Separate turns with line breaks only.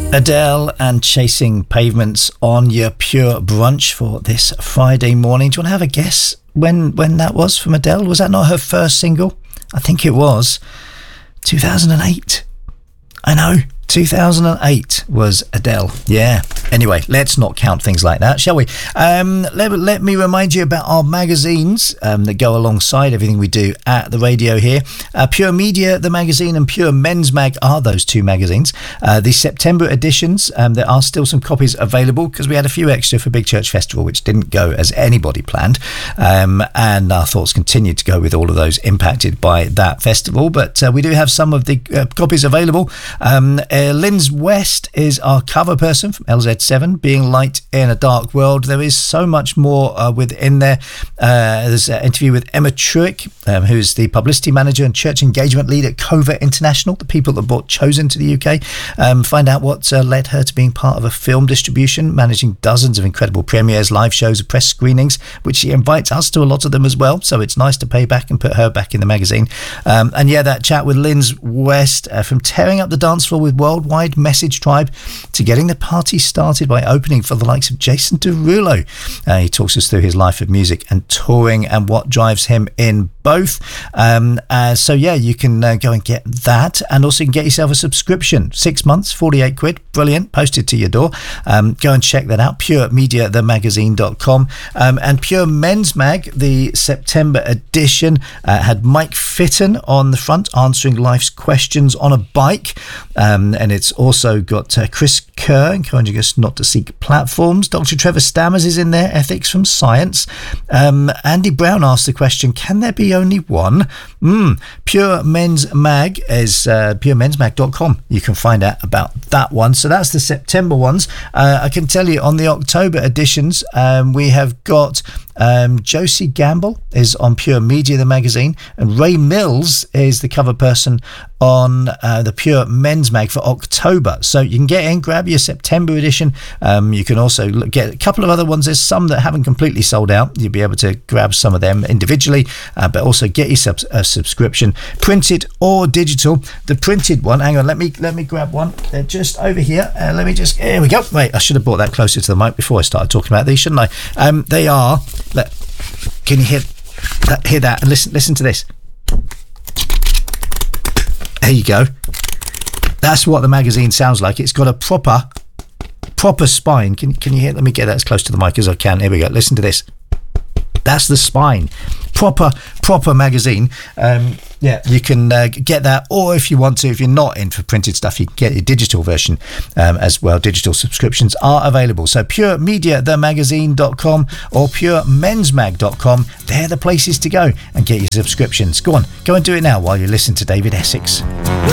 Adele and Chasing Pavements on your Pure Brunch for this Friday morning. Do you want to have a guess when that was from Adele? Was that not her first single? I think it was 2008. I know, 2008 was Adele. Yeah. Anyway, let's not count things like that, shall we? Let me remind you about our magazines that go alongside everything we do at the radio here. Pure Media, the magazine, and Pure Men's Mag are those two magazines. The September editions, there are still some copies available because we had a few extra for Big Church Festival, which didn't go as anybody planned. And our thoughts continue to go with all of those impacted by that festival. But we do have some of the copies available. Linz West is our cover person from LZ7, Being Light in a Dark World. There is so much more within there. There's an interview with Emma Truick, who's the publicity manager and church engagement lead at Covert International, the people that brought Chosen to the UK. Find out what led her to being part of a film distribution, managing dozens of incredible premieres, live shows, press screenings, which she invites us to a lot of them as well. So it's nice to pay back and put her back in the magazine. And yeah, that chat with Linz West, from tearing up the dance floor with Worldwide Message Tribe to getting the party started by opening for the likes of Jason Derulo. He talks us through his life of music and touring and what drives him in both. So yeah, you can go and get that, and also you can get yourself a subscription, 6 months, 48 quid, brilliant, posted to your door. Go and check that out, puremediathemagazine.com. And Pure Men's Mag, the September edition, had Mike Fitton on the front answering life's questions on a bike, and it's also got Chris Kerr encouraging us not to seek platforms. Dr. Trevor Stammers is in there, ethics from science. Andy Brown asked the question, can there be only one? Pure Men's Mag is puremensmag.com. You can find out about that one. So that's the September ones. I can tell you on the October editions, we have got Josie Gamble is on Pure Media, the magazine, and Ray Mills is the cover person on the Pure Men's Mag for October. So you can get in, grab your September edition. You can also get a couple of other ones. There's some that haven't completely sold out. You'll be able to grab some of them individually, but also get yourself a subscription, printed or digital. The printed one, hang on, let me grab one. They're just over here. Here we go. Wait, I should have brought that closer to the mic before I started talking about these, shouldn't I? They are, can you hear that? And listen to this. There you go. That's what the magazine sounds like. It's got a proper spine. Can you hear? Let me get that as close to the mic as I can. Here we go. Listen to this. That's the spine. Proper magazine. Yeah, you can get that, or if you want to, if you're not in for printed stuff, you can get your digital version as well. Digital subscriptions are available. So puremediathemagazine.com or puremensmag.com. They're the places to go and get your subscriptions. Go and do it now while you listen to David Essex.